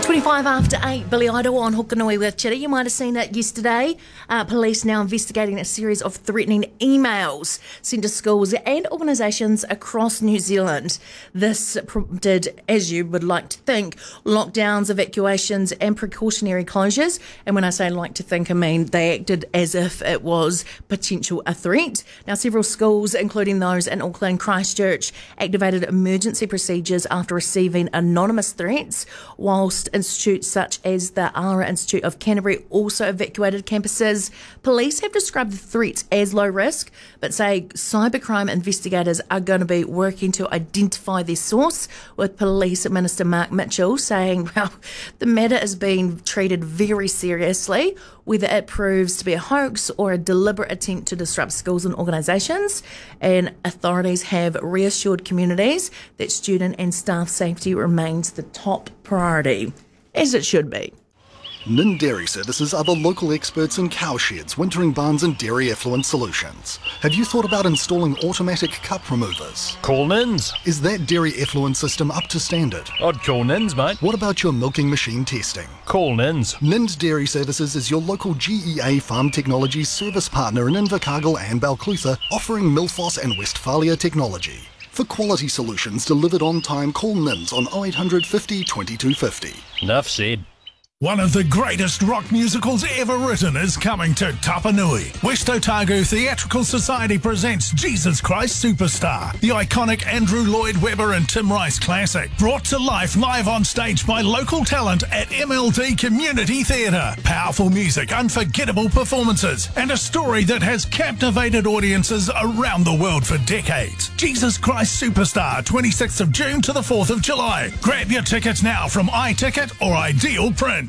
25 after 8, Billy Idol on Hokanui with Chitty. You might have seen it yesterday. Police now investigating a series of threatening emails sent to schools and organisations across New Zealand. This prompted, as you would like to think, lockdowns, evacuations and precautionary closures. And when I say like to think, I mean they acted as if it was potential a threat. Now, several schools, including those in Auckland, Christchurch, activated emergency procedures after receiving anonymous threats, whilst institutes such as the Ara Institute of Canterbury also evacuated campuses. Police have described the threats as low risk, but say cybercrime investigators are going to be working to identify their source, with Police Minister Mark Mitchell saying, well, the matter is being treated very seriously, whether it proves to be a hoax or a deliberate attempt to disrupt schools and organisations. And authorities have reassured communities that student and staff safety remains the top priority, as it should be. Nin Dairy Services are the local experts in cowsheds, wintering barns and dairy effluent solutions. Have you thought about installing automatic cup removers? Call Nins. Is that dairy effluent system up to standard? I'd call Nins, mate. What about your milking machine testing? Call Nins. Nins Dairy Services is your local GEA Farm Technologies service partner in Invercargill and Balclutha, offering Milfos and Westphalia technology. For quality solutions delivered on time, call Nins on 0800 50 2250. Enough said. One of the greatest rock musicals ever written is coming to Tapanui. West Otago Theatrical Society presents Jesus Christ Superstar, the iconic Andrew Lloyd Webber and Tim Rice classic, brought to life live on stage by local talent at MLD Community Theatre. Powerful music, unforgettable performances, and a story that has captivated audiences around the world for decades. Jesus Christ Superstar, 26th of June to the 4th of July. Grab your tickets now from iTicket or Ideal Print.